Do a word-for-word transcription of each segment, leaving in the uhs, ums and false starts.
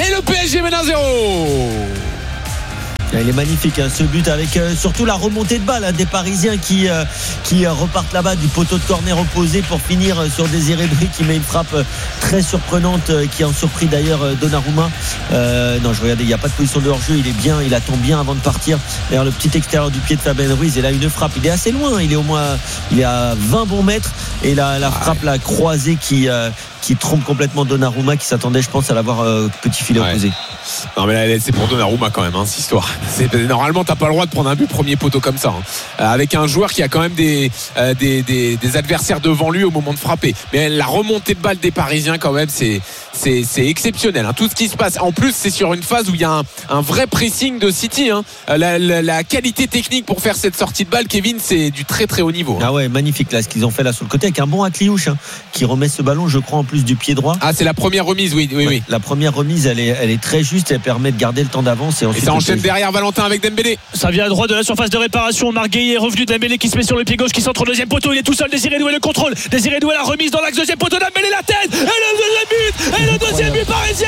et le P S G mène un zéro. Il est magnifique hein, ce but avec euh, surtout la remontée de balle hein, des Parisiens qui, euh, qui euh, repartent là-bas du poteau de corner opposé pour finir euh, sur Désiré Doué qui met une frappe euh, très surprenante euh, qui en surpris d'ailleurs euh, Donnarumma. Euh, non je regardais, il n'y a pas de position de hors-jeu, il est bien, il attend bien avant de partir vers le petit extérieur du pied de Fabien Ruiz et là une frappe, il est assez loin, il est au moins il est à vingt bons mètres et la, la frappe la croisée qui euh, qui trompe complètement Donnarumma qui s'attendait je pense à l'avoir euh, petit filet ouais. opposé. Non mais là, c'est pour Donnarumma quand même hein, cette histoire. C'est, normalement t'as pas le droit de prendre un but premier poteau comme ça hein, avec un joueur qui a quand même des, euh, des, des, des adversaires devant lui au moment de frapper. Mais la remontée de balle des Parisiens quand même c'est, c'est, c'est exceptionnel hein. Tout ce qui se passe en plus c'est sur une phase où il y a un, un vrai pressing de City hein. la, la, la qualité technique pour faire cette sortie de balle Kevin c'est du très très haut niveau hein. Ah ouais magnifique là ce qu'ils ont fait là sur le côté avec un bon Akliouche hein, qui remet ce ballon je crois en plus du pied droit. Ah c'est la première remise oui, oui, ouais, oui. La première remise elle est, elle est très juste, elle permet de garder le temps d'avance et, et ça enchaîne derrière Valentin avec Dembélé. Ça vient à droite de la surface de réparation. Marguerite est revenu. Dembélé qui se met sur le pied gauche, qui centre au deuxième poteau. Il est tout seul. Désiré Doué le contrôle. Désiré Doué la remise dans l'axe deuxième poteau. Dembélé la tête. Et le deuxième but. Et le deuxième but parisien.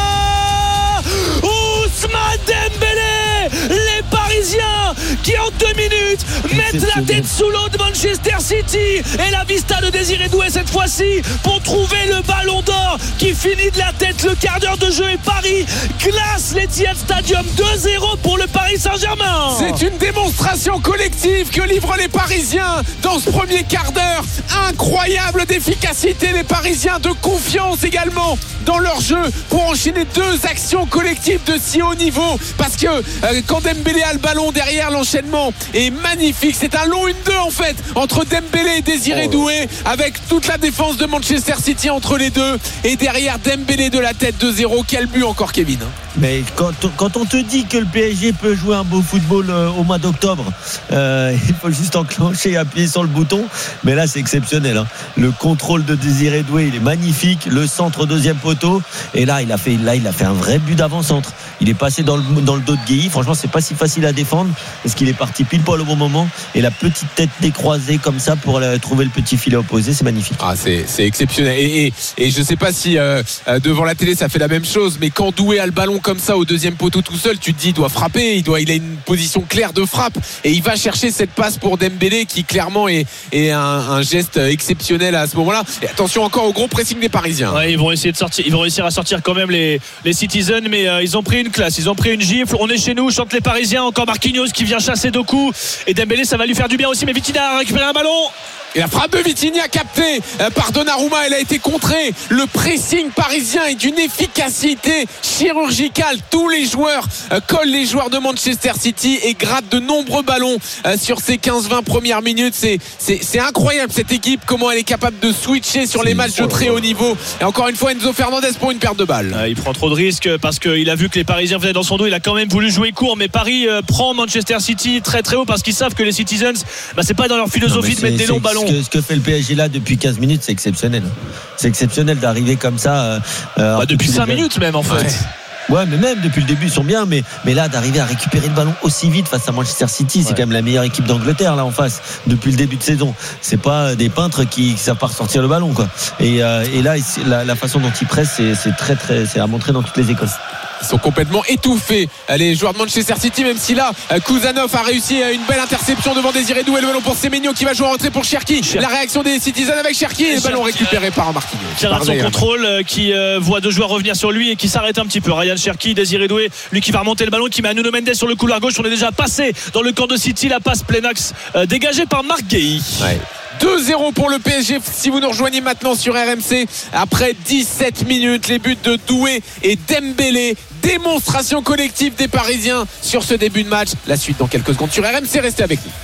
Ousmane Dembélé. Les Parisiens qui en deux minutes mettent la tête sous l'eau de Manchester City. Et la vista de Désiré Doué cette fois-ci pour trouver le ballon d'or qui finit de la tête le quart d'heure de jeu et Paris glace l'Etihad Stadium deux zéro pour le Paris Saint-Germain. C'est une démonstration collective que livrent les Parisiens dans ce premier quart d'heure. Incroyable d'efficacité les Parisiens, de confiance également dans leur jeu pour enchaîner deux actions collectives de si haut niveau parce que euh, quand Dembélé a le ballon derrière l'enchaînement est magnifique. C'est un long une deux en fait entre Dembélé et Désiré Doué avec toute la défense de Manchester City entre les deux et derrière Dembélé de la tête deux zéro. Quel but encore Kevin. Mais quand, quand on te dit que le P S G peut jouer un beau football euh, au mois d'octobre euh, il faut juste enclencher et appuyer sur le bouton mais là c'est exceptionnel hein. Le contrôle de Désiré Doué il est magnifique, le centre deuxième poteau et là il a fait, là, il a fait un vrai but d'avant-centre. Il est passé dans le, dans le dos de Guéhi, franchement c'est pas si facile à défendre parce qu'il est parti pile poil au bon moment et la petite tête décroisée comme ça pour euh, trouver le petit filet opposé, c'est magnifique. Ah, c'est, c'est exceptionnel et, et, et je sais pas si euh, devant la télé ça fait la même chose mais quand Doué a le ballon comme ça au deuxième poteau tout seul tu te dis il doit frapper, il, doit, il a une position claire de frappe et il va chercher cette passe pour Dembélé qui clairement est, est un, un geste exceptionnel à ce moment là et attention encore au gros pressing des Parisiens. Ouais, ils vont essayer de sortir, ils vont réussir à sortir quand même les, les Citizens mais euh, ils ont pris une classe, ils ont pris une gifle. On est chez nous, chantent les Parisiens, encore Marquinhos qui vient chasser Doku et Dembélé ça va lui faire du bien aussi mais Vitinha a récupéré un ballon. Et la frappe de Vitinha captée par Donnarumma, elle a été contrée. Le pressing parisien est d'une efficacité chirurgicale. Tous les joueurs collent les joueurs de Manchester City et grattent de nombreux ballons sur ces quinze vingt premières minutes. C'est, c'est, c'est incroyable cette équipe, comment elle est capable de switcher sur les matchs de très haut niveau. Et encore une fois, Enzo Fernandez pour une perte de balle. Euh, il prend trop de risques parce qu'il a vu que les Parisiens venaient dans son dos. Il a quand même voulu jouer court, mais Paris euh, prend Manchester City très très haut parce qu'ils savent que les Citizens, bah, c'est pas dans leur philosophie non, de mettre des longs ballons. Ce que, ce que fait le P S G là depuis quinze minutes, c'est exceptionnel. C'est exceptionnel d'arriver comme ça. Euh, bah, depuis cinq minutes même en fait. Ouais. Ouais, mais même depuis le début ils sont bien, mais, mais là d'arriver à récupérer le ballon aussi vite face à Manchester City, c'est ouais. quand même la meilleure équipe d'Angleterre là en face depuis le début de saison. C'est pas des peintres qui, qui savent pas ressortir le ballon quoi. Et, euh, et là la, la façon dont ils pressent, c'est, c'est très très, c'est à montrer dans toutes les écoles. Ils sont complètement étouffés les joueurs de Manchester City, même si là Kuzanov a réussi une belle interception devant Désiré Doué. Le ballon pour Semenyo qui va jouer en rentrée pour Cherki. Cher... La réaction des Citizens avec Cherki et le ballon récupéré par Marquinhos qui rate son contrôle, qui euh, voit deux joueurs revenir sur lui et qui s'arrête un petit peu. Ryan Cherki, Désiré Doué, lui qui va remonter le ballon, qui met Nuno Mendes sur le couloir gauche. On est déjà passé dans le camp de City, la passe plein axe euh, dégagée par Marc Guéhi. Ouais. deux zéro pour le P S G si vous nous rejoignez maintenant sur R M C après dix-sept minutes. Les buts de Doué et Dembélé, démonstration collective des Parisiens sur ce début de match. La suite dans quelques secondes sur R M C, restez avec nous.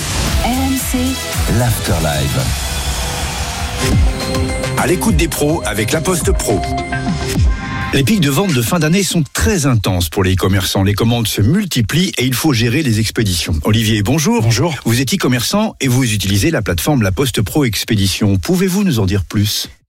R M C l'Afterlive à l'écoute des pros avec La Poste Pro. Les pics de vente de fin d'année sont très intenses pour les e-commerçants. Les commandes se multiplient et il faut gérer les expéditions. Olivier, bonjour. Bonjour. Vous êtes e-commerçant et vous utilisez la plateforme La Poste Pro Expédition. Pouvez-vous nous en dire plus ?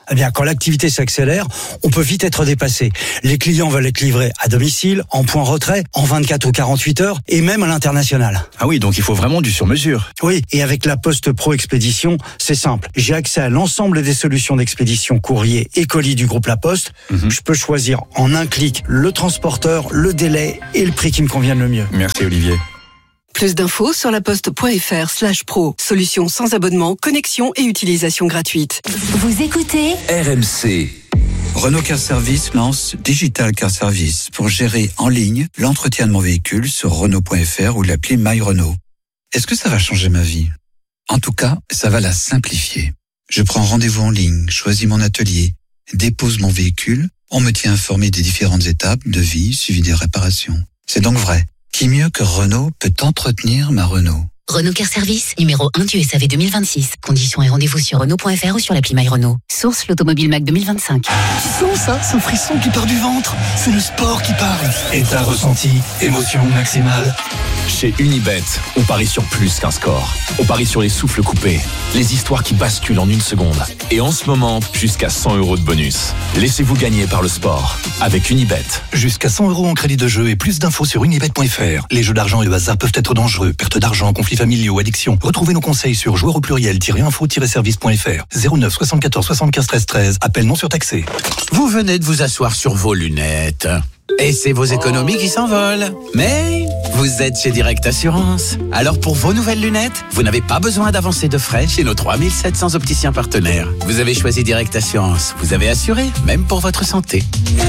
Eh bien, quand l'activité s'accélère, on peut vite être dépassé. Les clients veulent être livrés à domicile, en point retrait, en vingt-quatre ou quarante-huit heures, et même à l'international. Ah oui, donc il faut vraiment du sur-mesure. Oui, et avec la Poste Pro Expédition, c'est simple. J'ai accès à l'ensemble des solutions d'expédition courrier et colis du groupe La Poste. Mmh. Je peux choisir en un clic le transporteur, le délai et le prix qui me convienne le mieux. Merci Olivier. Plus d'infos sur laposte.fr slash pro. Solution sans abonnement, connexion et utilisation gratuite. Vous écoutez R M C. Renault Car Service lance Digital Car Service pour gérer en ligne l'entretien de mon véhicule sur Renault point F R ou l'appli My Renault. Est-ce que ça va changer ma vie ? En tout cas, ça va la simplifier. Je prends rendez-vous en ligne, choisis mon atelier, dépose mon véhicule, on me tient informé des différentes étapes, devis, suivi des réparations. C'est donc vrai. Qui mieux que Renault peut entretenir ma Renault ? Renault Car Service, numéro un du S A V deux mille vingt-six. Conditions et rendez-vous sur Renault point F R ou sur l'appli My Renault. Source l'Automobile Mac deux mille vingt-cinq. Tu sens ça, ce frisson qui part du ventre ? C'est le sport qui parle. Et t'as ressenti émotion maximale. Chez Unibet, on parie sur plus qu'un score. On parie sur les souffles coupés, les histoires qui basculent en une seconde. Et en ce moment, jusqu'à cent euros de bonus. Laissez-vous gagner par le sport avec Unibet. Jusqu'à cent euros en crédit de jeu et plus d'infos sur unibet point F R. Les jeux d'argent et le hasard peuvent être dangereux. Perte d'argent, conflits familiaux, addiction. Retrouvez nos conseils sur joueurs au pluriel-info-service point F R. zéro neuf soixante-quatorze soixante-quinze treize treize. Appel non surtaxé. Vous venez de vous asseoir sur vos lunettes. Et c'est vos économies qui s'envolent. Mais vous êtes chez Direct Assurance. Alors pour vos nouvelles lunettes, vous n'avez pas besoin d'avancer de frais chez nos trois mille sept cents opticiens partenaires. Vous avez choisi Direct Assurance. Vous avez assuré, même pour votre santé.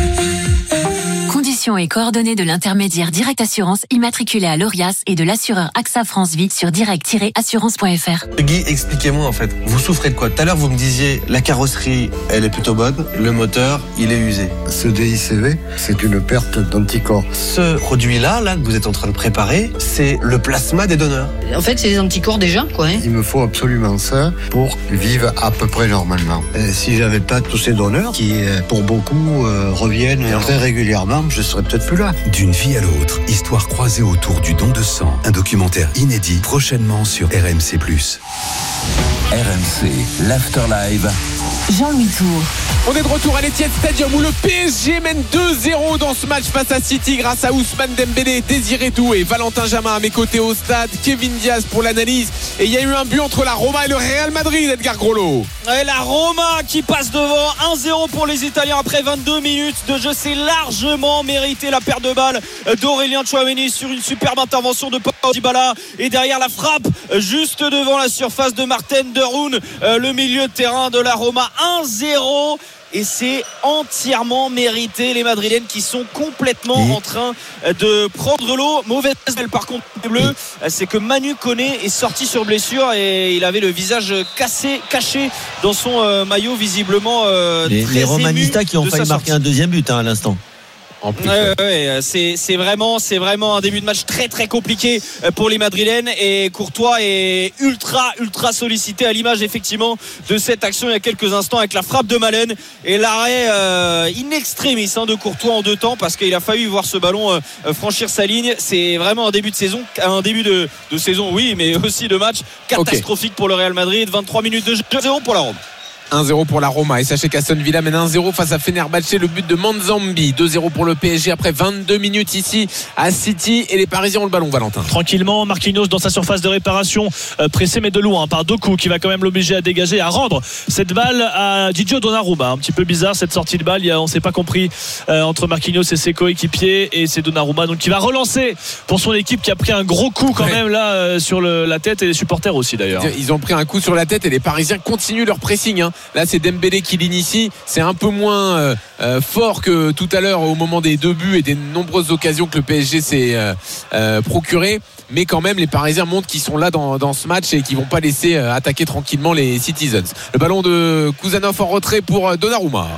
Conditions et coordonnées de l'intermédiaire Direct Assurance immatriculé à l'Orias et de l'assureur AXA France Vie sur direct tiret assurance point F R. Guy, expliquez-moi en fait, vous souffrez de quoi ? Tout à l'heure vous me disiez la carrosserie elle est plutôt bonne, le moteur il est usé. Ce D I C V, c'est une perte d'anticorps. Ce produit-là là, que vous êtes en train de préparer, c'est le plasma des donneurs. En fait c'est des anticorps déjà quoi. Hein. Il me faut absolument ça pour vivre à peu près normalement. Et si j'avais pas tous ces donneurs qui pour beaucoup euh, reviennent très régulièrement, je serais peut-être plus là. D'une vie à l'autre, histoire croisée autour du don de sang. Un documentaire inédit prochainement sur R M C plus. R M C, l'Afterlive. Jean-Louis Tour. On est de retour à l'Etihad Stadium où le P S G mène deux zéro dans ce match face à City grâce à Ousmane Dembélé, Désiré Doué, Valentin Jamin à mes côtés au stade, Kevin Diaz pour l'analyse. Et il y a eu un but entre la Roma et le Real Madrid, Edgar Groslo. Et la Roma qui passe devant, un zéro pour les Italiens après vingt-deux minutes de jeu. C'est largement mérité la paire de balles d'Aurélien Tchouaméni sur une superbe intervention de Paulo Dybala. Et derrière la frappe juste devant la surface de Martin de Roon, le milieu de terrain de la Roma. un zéro et c'est entièrement mérité. Les Madrilènes qui sont complètement mmh. en train de prendre l'eau. Mauvaise nouvelle par contre les Bleus, c'est que Manu Koné est sorti sur blessure et il avait le visage cassé, caché dans son euh, maillot visiblement euh, les, très les Romanistas qui ont failli marquer sortie. un deuxième but hein, à l'instant. En plus, ouais, ouais, c'est, c'est vraiment, c'est vraiment un début de match très très compliqué pour les Madrilènes et Courtois est ultra ultra sollicité à l'image effectivement de cette action il y a quelques instants avec la frappe de Malen et l'arrêt euh, in extremis hein, de Courtois en deux temps parce qu'il a failli voir ce ballon euh, franchir sa ligne. C'est vraiment un début de saison, un début de, de saison oui, mais aussi de match catastrophique okay. pour le Real Madrid. vingt-trois minutes de jeu, zéro pour la Rome. un zéro pour la Roma et sachez qu'Aston Villa mène un zéro face à Fenerbahçe, le but de Manzambi. Deux zéro pour le P S G après vingt-deux minutes ici à City et les Parisiens ont le ballon. Valentin tranquillement, Marquinhos dans sa surface de réparation euh, pressé mais de loin par Doku qui va quand même l'obliger à dégager, à rendre cette balle à Gigio Donnarumma. Un petit peu bizarre cette sortie de balle, il y a, on ne s'est pas compris euh, entre Marquinhos et ses coéquipiers et c'est Donnarumma donc qui va relancer pour son équipe qui a pris un gros coup quand ouais. même là euh, sur le, la tête et les supporters aussi d'ailleurs. Ils ont pris un coup sur la tête et les Parisiens continuent leur pressing hein. Là c'est Dembélé qui l'initie, c'est un peu moins euh, euh, fort que tout à l'heure au moment des deux buts et des nombreuses occasions que le P S G s'est euh, euh, procuré, mais quand même les Parisiens montrent qu'ils sont là dans, dans ce match et qu'ils vont pas laisser euh, attaquer tranquillement les Citizens. Le ballon de Kouzanov en retrait pour euh, Donnarumma.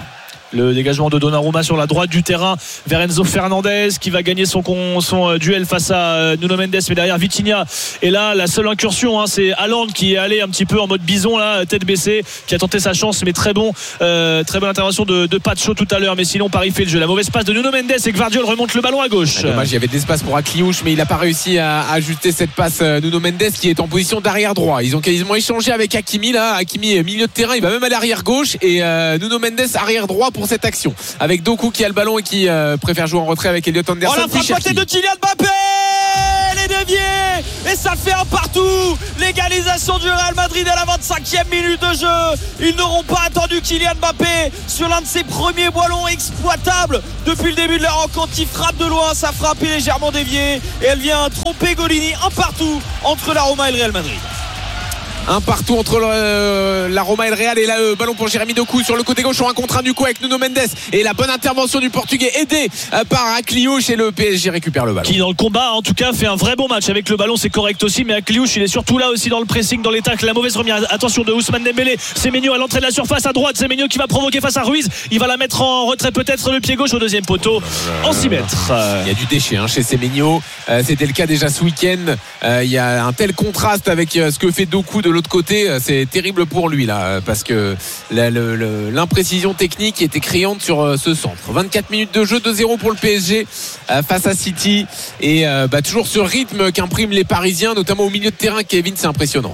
Le dégagement de Donnarumma sur la droite du terrain vers Enzo Fernandez qui va gagner son, son duel face à Nuno Mendes, mais derrière Vitinha. Et là, la seule incursion, hein, c'est Haaland qui est allé un petit peu en mode bison, là, tête baissée, qui a tenté sa chance, mais très bon, euh, très bonne intervention de, de Pacho tout à l'heure. Mais sinon, Paris fait le jeu. La mauvaise passe de Nuno Mendes et Gvardiol remonte le ballon à gauche. Ah, dommage, il y avait de l'espace pour Akliouche, mais il n'a pas réussi à, à ajuster cette passe. Nuno Mendes qui est en position d'arrière droit. Ils ont quasiment échangé avec Hakimi là. Hakimi milieu de terrain, il va même aller arrière gauche et euh, Nuno Mendes arrière droit pour cette action. Avec Doku qui a le ballon et qui euh, préfère jouer en retrait avec Elliot Anderson. Oh, la frappe de Kylian Mbappé, les déviés et ça fait un partout. L'égalisation du Real Madrid à la vingt-cinquième minute de jeu. Ils n'auront pas attendu Kylian Mbappé sur l'un de ses premiers ballons exploitables depuis le début de la rencontre. Il frappe de loin, sa frappe est légèrement déviée et elle vient tromper Golini. Un partout entre la Roma et le Real Madrid. Un partout entre le, la Roma et le Real. Et là le ballon pour Jérémy Doku sur le côté gauche, sur un contre un du coup avec Nuno Mendes et la bonne intervention du Portugais aidé par Akliouche et le P S G récupère le ballon. Qui dans le combat en tout cas fait un vrai bon match avec le ballon, c'est correct aussi, mais Akliouche il est surtout là aussi dans le pressing, dans les tacles. La mauvaise remise, attention de Ousmane Dembélé. Semenyo à l'entrée de la surface à droite, Semenyo qui va provoquer face à Ruiz, il va la mettre en retrait peut-être le pied gauche au deuxième poteau en six mètres. Il y a du déchet hein, chez Semenyo, euh, c'était le cas déjà ce week-end. Euh, il y a un tel contraste avec euh, ce que fait Doku de l'autre côté. euh, C'est terrible pour lui là, parce que la, le, le, l'imprécision technique était criante sur euh, ce centre. vingt-quatre minutes de jeu, deux zéro pour le P S G euh, face à City et euh, bah, toujours ce rythme qu'impriment les Parisiens, notamment au milieu de terrain. Kevin, c'est impressionnant.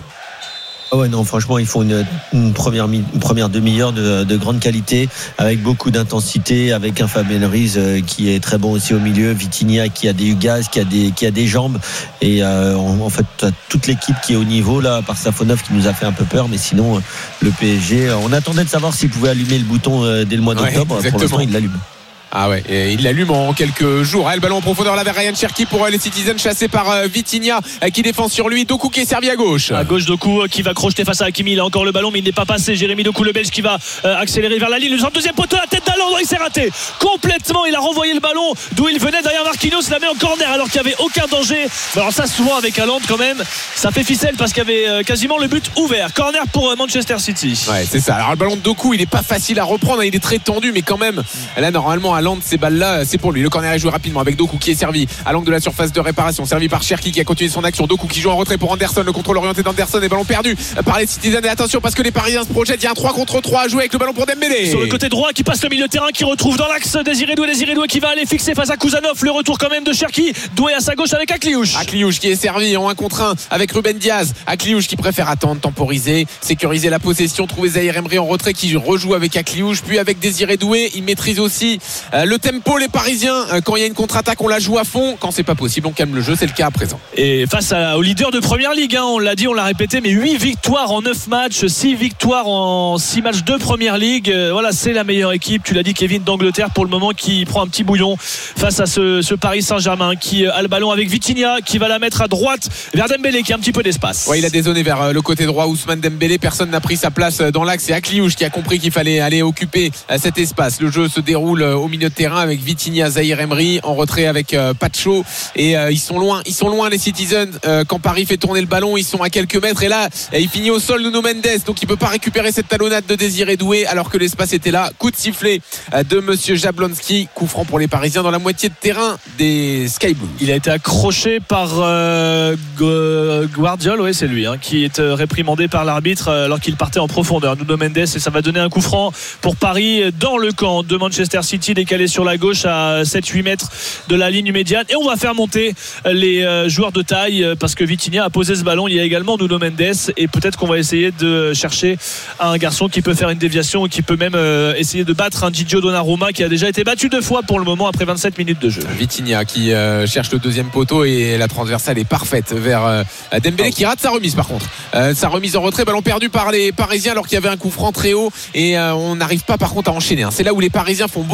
Oh ouais, non, franchement, il faut une, une première, une première demi-heure de, de grande qualité, avec beaucoup d'intensité, avec un Fabien Ruiz euh, qui est très bon aussi au milieu, Vitinha qui a des gaz, qui a des, qui a des jambes, et euh, en, en fait, toute l'équipe qui est au niveau, là, à part Safonov qui nous a fait un peu peur, mais sinon, euh, le P S G, euh, on attendait de savoir s'il pouvait allumer le bouton euh, dès le mois d'octobre. Ouais, pour l'instant, il l'allume. Ah ouais, et il l'allume en quelques jours. Ah, le ballon en profondeur là vers Ryan Cherki pour les Citizens, chassé par euh, Vitinha euh, qui défend sur lui. Doku qui est servi à gauche. À gauche Doku euh, qui va crocheter face à Hakimi. Il a encore le ballon mais il n'est pas passé. Jérémy Doku le Belge qui va euh, accélérer vers la ligne. Le deuxième poteau, la tête d'Haaland, il s'est raté complètement. Il a renvoyé le ballon d'où il venait derrière Marquinhos. Il la met en corner alors qu'il n'y avait aucun danger. Alors ça souvent avec Haaland quand même, ça fait ficelle parce qu'il y avait euh, quasiment le but ouvert. Corner pour euh, Manchester City. Ouais, c'est ça. Alors le ballon de Doku, il n'est pas facile à reprendre. Il est très tendu mais quand même. Là normalement Haaland, ces balles là c'est pour lui. Le corner est joué rapidement avec Doku qui est servi à l'angle de la surface de réparation, servi par Cherki qui a continué son action. Doku qui joue en retrait pour Anderson, le contrôle orienté d'Anderson et ballon perdu par les Citizens. Et attention parce que les Parisiens se projettent, il y a un trois contre trois à jouer avec le ballon pour Dembélé. Sur le côté droit qui passe le milieu de terrain, qui retrouve dans l'axe Désiré Doué, Désiré Doué qui va aller fixer face à Kouzanov. Le retour quand même de Cherki, Doué à sa gauche avec Akliouche. Akliouche qui est servi en un contre un avec Ruben Diaz. Akliouche qui préfère attendre, temporiser, sécuriser la possession, trouver Zahir Emery en retrait qui rejoue avec Akliouche, puis avec Désiré Doué. Il maîtrise aussi euh, le tempo, les Parisiens. Euh, quand il y a une contre-attaque, on la joue à fond. Quand c'est pas possible, on calme le jeu. C'est le cas à présent. Et face à, au leader de Première Ligue, hein, on l'a dit, on l'a répété, mais huit victoires en neuf matchs, six victoires en six matchs de Première Ligue. Euh, voilà, c'est la meilleure équipe. Tu l'as dit, Kevin, d'Angleterre pour le moment, qui prend un petit bouillon face à ce, ce Paris Saint-Germain qui a le ballon avec Vitinha, qui va la mettre à droite vers Dembélé qui a un petit peu d'espace. Ouais, il a dézonné vers le côté droit. Ousmane Dembélé, personne n'a pris sa place dans l'axe. C'est Akliouche qui a compris qu'il fallait aller occuper cet espace. Le jeu se déroule au milieu de terrain avec Vitinha, Zahir Emery en retrait avec euh, Pacho et euh, ils sont loin ils sont loin les Citizens euh, quand Paris fait tourner le ballon, ils sont à quelques mètres et là il finit au sol Nuno Mendes, donc il peut pas récupérer cette talonnade de Désiré Doué alors que l'espace était là. Coup de sifflet euh, de monsieur Jablonski, coup franc pour les Parisiens dans la moitié de terrain des Sky Blues. Il a été accroché par euh, Gvardiol, ouais, c'est lui hein, qui est euh, réprimandé par l'arbitre euh, alors qu'il partait en profondeur, Nuno Mendes, et ça va donner un coup franc pour Paris dans le camp de Manchester City, décalé sur la gauche à sept huit mètres de la ligne médiane, et on va faire monter les euh, joueurs de taille euh, parce que Vitinha a posé ce ballon. Il y a également Nuno Mendes et peut-être qu'on va essayer de chercher un garçon qui peut faire une déviation et qui peut même euh, essayer de battre un Gigio Donnarumma qui a déjà été battu deux fois pour le moment après vingt-sept minutes de jeu. Vitinha qui euh, cherche le deuxième poteau et la transversale est parfaite vers euh, Dembélé qui rate sa remise par contre. Euh, sa remise en retrait, ballon perdu par les Parisiens alors qu'il y avait un coup franc très haut et euh, on n'arrive pas par contre à enchaîner. Hein. C'est là où les Parisiens font beaucoup plus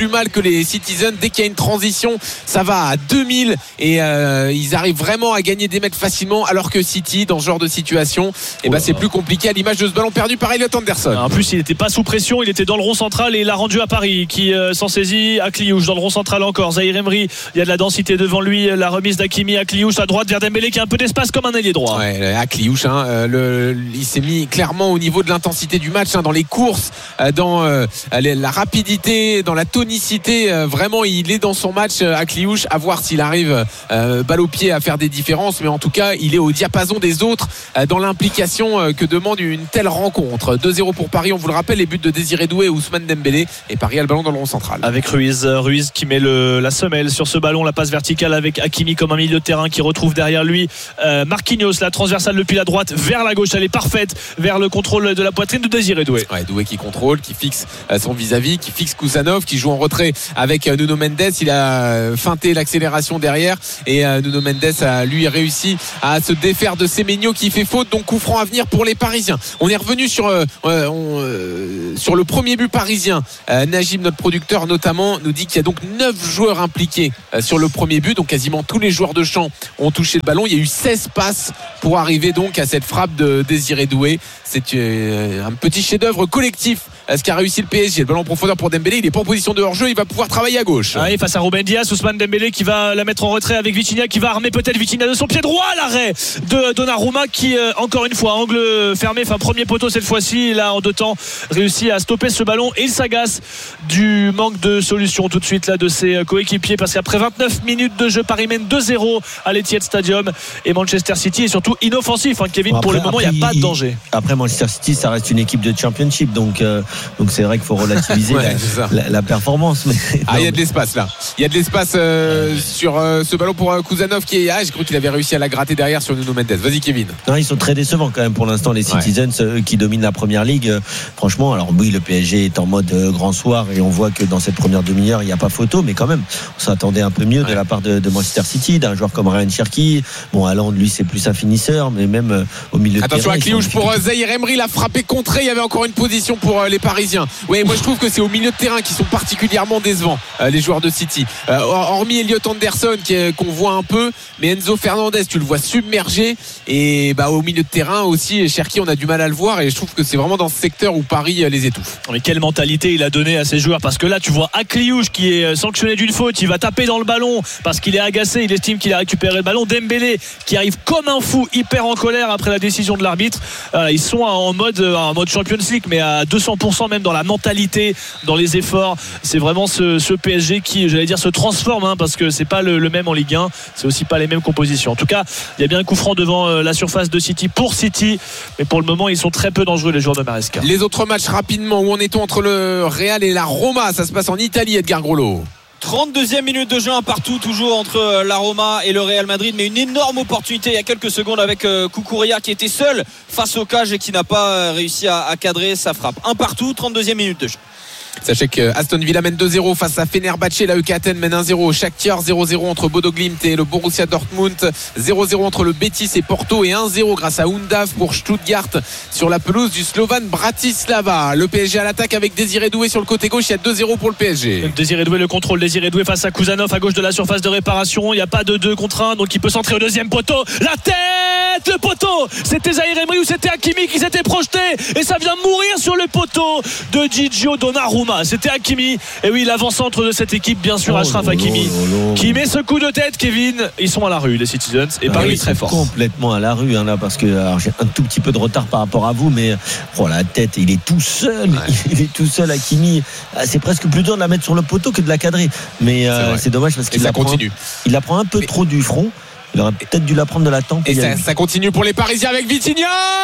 plus mal que les Citizens. Dès qu'il y a une transition, ça va à deux mille et euh, ils arrivent vraiment à gagner des mètres facilement, alors que City, dans ce genre de situation, eh ben, c'est plus compliqué, à l'image de ce ballon perdu par Elliot Anderson. En plus, il n'était pas sous pression, il était dans le rond central et il l'a rendu à Paris, qui euh, s'en saisit. Akliouche dans le rond central encore. Zahir Emery, il y a de la densité devant lui. La remise d'Hakimi. Akliouche à droite vers Dembélé qui a un peu d'espace comme un ailier droit. Ouais, Akliouche, hein, euh, le, il s'est mis clairement au niveau de l'intensité du match, hein, dans les courses, euh, dans euh, la rapidité, dans la tonicité. Euh, vraiment, il est dans son match, euh, Akliouche. À voir s'il arrive euh, balle au pied à faire des différences, mais en tout cas, il est au diapason des autres euh, dans l'implication euh, que demande une telle rencontre. deux zéro pour Paris, on vous le rappelle, les buts de Désiré Doué et Ousmane Dembélé, et Paris a le ballon dans le rond central. Avec Ruiz, Ruiz qui met le, la semelle sur ce ballon, la passe verticale avec Hakimi comme un milieu de terrain qui retrouve derrière lui euh, Marquinhos, la transversale depuis la droite vers la gauche, elle est parfaite vers le contrôle de la poitrine de Désiré Doué. Ouais, Doué qui contrôle, qui fixe euh, son vis-à-vis, qui fixe Kusanov, qui joue en retrait avec euh, Nuno Mendes. Il a feinté l'accélération derrière et euh, Nuno Mendes a lui réussi à se défaire de Semenyo qui fait faute, donc coup franc à venir pour les Parisiens. On est revenu sur euh, on, euh, sur le premier but parisien. euh, Najib, notre producteur notamment, nous dit qu'il y a donc neuf joueurs impliqués euh, sur le premier but, donc quasiment tous les joueurs de champ ont touché le ballon. Il y a eu seize passes pour arriver donc à cette frappe de Désiré Doué. C'est euh, un petit chef-d'œuvre collectif, ce qu'a réussi le P S G. Le ballon en profondeur pour Dembélé, il est pas en position de hors-jeu, il va pouvoir travailler à gauche. Ah, et face à Ruben Dias, Ousmane Dembélé qui va la mettre en retrait avec Vitinha, qui va armer peut-être Vitinha de son pied droit. L'arrêt de Donnarumma qui euh, encore une fois angle fermé, enfin premier poteau cette fois-ci. Il a en deux temps réussi à stopper ce ballon et il s'agace du manque de solution tout de suite là de ses coéquipiers, parce qu'après vingt-neuf minutes de jeu, Paris mène deux zéro à l'Etihad Stadium et Manchester City est surtout inoffensif, hein, Kevin. Bon, après, pour le moment il n'y a pas de danger. Après Manchester City, ça reste une équipe de Championship, donc euh, donc c'est vrai qu'il faut relativiser ouais, la, la, la performance. Mais ah, il y a de l'espace là. Il y a de l'espace euh, ouais. sur euh, ce ballon pour euh, Kusanov qui est. Ah, j'ai cru qu'il avait réussi à la gratter derrière sur Nuno Mendes. Vas-y, Kevin. Non, ils sont très décevants quand même pour l'instant, les Citizens, ouais. eux, qui dominent la première ligue. Euh, franchement, alors oui, le P S G est en mode euh, grand soir et on voit que dans cette première demi-heure, il n'y a pas photo, mais quand même, on s'attendait un peu mieux ouais. de la part de, de Manchester City, d'un joueur comme Ryan Cherki. Bon, Haaland, lui, c'est plus un finisseur, mais même euh, au milieu Attention de terrain. Attention à Kliouche pour euh, Zahir Emery, la frappé contrée. Il y avait encore une position pour euh, les Parisiens. Oui, moi je trouve que c'est au milieu de terrain qui sont particulièrement décevants, euh, les joueurs de City. Euh, hormis Elliot Anderson qui, euh, qu'on voit un peu, mais Enzo Fernandez, tu le vois submergé. Et bah, au milieu de terrain aussi, Cherki, on a du mal à le voir. Et je trouve que c'est vraiment dans ce secteur où Paris euh, les étouffe. Mais quelle mentalité il a donné à ses joueurs, parce que là tu vois Akliouche qui est sanctionné d'une faute, il va taper dans le ballon parce qu'il est agacé, il estime qu'il a récupéré le ballon. Dembélé qui arrive comme un fou, hyper en colère après la décision de l'arbitre. Euh, ils sont en mode, en mode Champions League, mais à deux cents pour cent même dans la mentalité, dans les efforts. C'est vraiment ce, ce P S G qui, j'allais dire, se transforme, hein, parce que c'est pas le, le même en Ligue un, c'est aussi pas les mêmes compositions. En tout cas, il y a bien un coup franc devant euh, la surface de City pour City, mais pour le moment ils sont très peu dangereux, les joueurs de Maresca. Les autres matchs rapidement, où en est-on entre le Real et la Roma? Ça se passe en Italie, Edgar Grollo. trente-deuxième minute de jeu, un partout toujours entre la Roma et le Real Madrid, mais une énorme opportunité il y a quelques secondes avec Cucurella qui était seul face au cage et qui n'a pas réussi à, à cadrer sa frappe. Un partout, trente-deuxième minute de jeu. Sachez que Aston Villa mène deux zéro face à Fenerbahçe, la E K Athènes mène un zéro, Shakhtar zéro zéro entre Bodo Glimt et le Borussia Dortmund, zéro zéro entre le Betis et Porto et un zéro grâce à Undav pour Stuttgart sur la pelouse du Slovan Bratislava. Le P S G à l'attaque avec Désiré Doué sur le côté gauche, il y a deux zéro pour le P S G. Désiré Doué, le contrôle, Désiré Doué face à Kusanov à gauche de la surface de réparation, il n'y a pas de deux contre un, donc il peut centrer au deuxième poteau, la tête, le poteau, c'était Zahir Emery ou c'était Hakimi qui s'était projeté et ça vient mourir sur le poteau de Gigio Donnarumma. C'était Hakimi, et oui, l'avant-centre de cette équipe, bien sûr, oh, Achraf oh, Hakimi oh, oh, oh. qui met ce coup de tête. Kevin, ils sont à la rue, les Citizens, et ah, Paris est très fort. Complètement à la rue, hein, là, parce que alors, j'ai un tout petit peu de retard par rapport à vous, mais oh, la tête, il est tout seul, ouais. il est tout seul, Hakimi. C'est presque plus dur de la mettre sur le poteau que de la cadrer, mais euh, c'est, c'est dommage parce qu'il la prend, il la prend un peu mais... trop du front. Il aurait peut-être dû la prendre de la tempe. Et ça, ça continue pour les Parisiens avec Vitinha.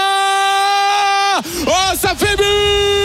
Oh, ça fait but.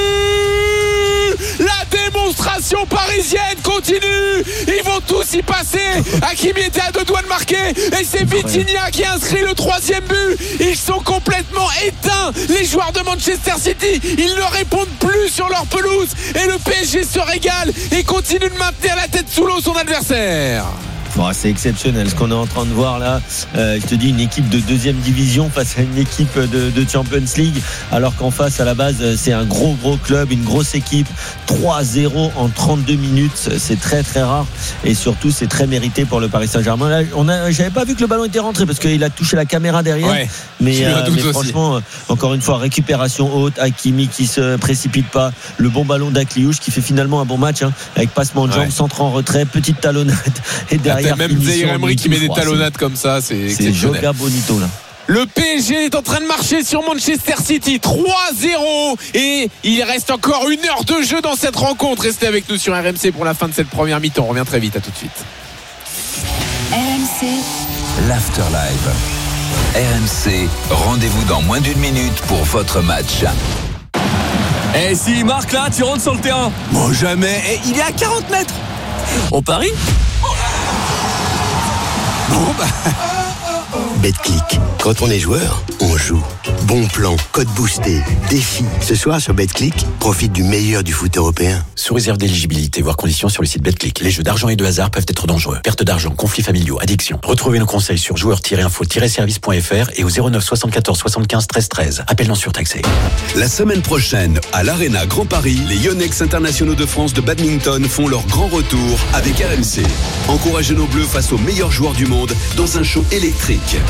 La démonstration parisienne continue. Ils vont tous y passer. Hakimi était à deux doigts de marquer et c'est Vitinha qui inscrit le troisième but. Ils sont complètement éteints, les joueurs de Manchester City. Ils ne répondent plus sur leur pelouse et le P S G se régale et continue de maintenir la tête sous l'eau son adversaire. Bon, c'est exceptionnel ce qu'on est en train de voir là. Euh, je te dis, une équipe de deuxième division face à une équipe de, de Champions League, alors qu'en face, à la base, c'est un gros gros club, une grosse équipe. Trois zéro en trente-deux minutes, c'est très très rare et surtout c'est très mérité pour le Paris Saint-Germain. Là, on a, j'avais pas vu que le ballon était rentré parce qu'il a touché la caméra derrière. Ouais, mais, euh, mais franchement, euh, encore une fois, récupération haute, Hakimi qui se précipite pas, le bon ballon d'Akliouche qui fait finalement un bon match hein, avec passement de jambes, ouais. Centre en retrait, petite talonnade et derrière. T'as même Zaïre Emery qui met des talonnades comme ça, c'est exceptionnel. C'est Joga Bonito là. Le P S G est en train de marcher sur Manchester City, trois zéro, et il reste encore une heure de jeu dans cette rencontre. Restez avec nous sur R M C pour la fin de cette première mi-temps. On revient très vite, à tout de suite. R M C l'Afterlife. R M C, rendez-vous dans moins d'une minute pour votre match. Et s'il marque là, tu rentres sur le terrain. Bon, jamais. Et il est à quarante mètres. On parie ? Bon bah... Betclic. Quand on est joueur, on joue. Bon plan, code boosté, défi. Ce soir sur Betclic, profite du meilleur du foot européen. Sous réserve d'éligibilité, voire conditions sur le site Betclic. Les jeux d'argent et de hasard peuvent être dangereux. Perte d'argent, conflits familiaux, addiction. Retrouvez nos conseils sur joueurs tiret info tiret service point f r et au zéro neuf soixante-quatorze soixante-quinze treize treize. Appel non surtaxé. La semaine prochaine, à l'Arena Grand Paris, les Yonex internationaux de France de badminton font leur grand retour avec R M C. Encouragez nos bleus face aux meilleurs joueurs du monde dans un show électrique.